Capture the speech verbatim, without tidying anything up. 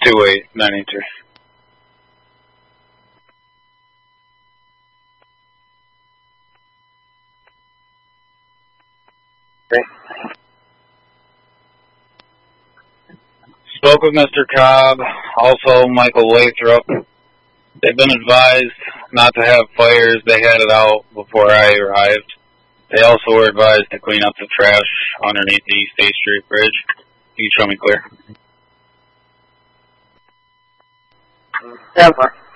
two eight, nine eight three. Okay. Spoke with Mister Cobb, also Michael Lathrop. They've been advised not to have fires. They had it out before I arrived. They also were advised to clean up the trash underneath the East eighth Street Bridge. Can you show me clear? Denver.